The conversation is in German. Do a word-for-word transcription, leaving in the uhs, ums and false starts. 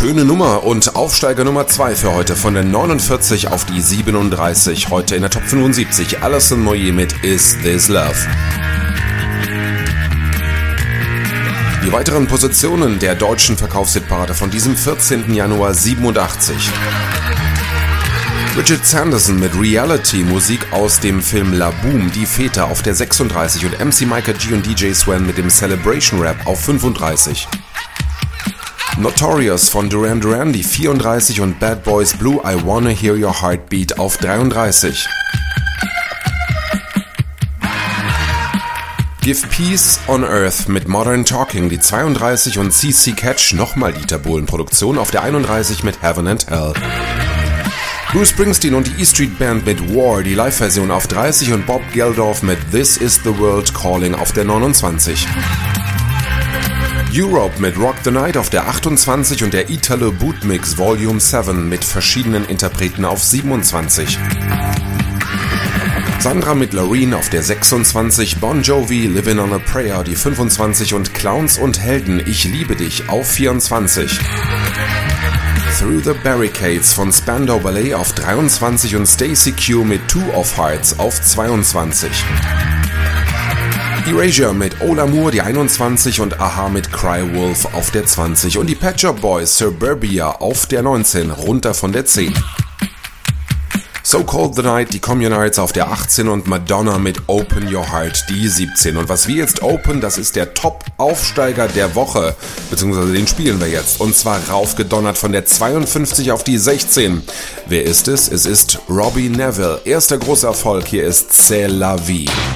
Schöne Nummer und Aufsteiger Nummer zwei für heute von der neunundvierzig auf die siebenunddreißig. Heute in der Top fünfundsiebzig Alison Moyet mit Is This Love. Die weiteren Positionen der deutschen Verkaufshitparade von diesem vierzehnten Januar siebenundachtzig. Richard Sanderson mit Reality, Musik aus dem Film La Boom, Die Väter auf der sechsunddreißig und M C Micah G und D J Swan mit dem Celebration Rap auf fünfunddreißig. Notorious von Duran Duran, die vierunddreißig und Bad Boys Blue, I Wanna Hear Your Heartbeat auf dreiunddreißig. Give Peace on Earth mit Modern Talking, die zweiunddreißig und C C Catch, nochmal Dieter Bohlen Produktion auf der einunddreißig mit Heaven and Hell. Bruce Springsteen und die E Street Band mit War, die Live-Version auf dreißig und Bob Geldof mit This Is the World Calling auf der neunundzwanzig. Europe mit Rock the Night auf der achtundzwanzig und der Italo Bootmix Volume sieben mit verschiedenen Interpreten auf siebenundzwanzig. Sandra mit Loreen auf der sechsundzwanzig, Bon Jovi Living on a Prayer die fünfundzwanzig und Clowns und Helden Ich liebe dich auf vierundzwanzig. Through the Barricades von Spandau Ballet auf dreiundzwanzig und Stacey Q mit Two of Hearts auf zweiundzwanzig. Erasure mit Oh L'Amour die einundzwanzig und Aha mit Cry Wolf auf der zwanzig und die Pet Shop Boys Suburbia auf der neunzehn, runter von der zehn. So Cold the Night, die Communards auf der achtzehn und Madonna mit Open Your Heart die siebzehn. Und was wir jetzt open, das ist der Top-Aufsteiger der Woche, beziehungsweise den spielen wir jetzt. Und zwar raufgedonnert von der zweiundfünfzig auf die sechzehn. Wer ist es? Es ist Robbie Neville. Erster großer Erfolg, hier ist C'est la vie.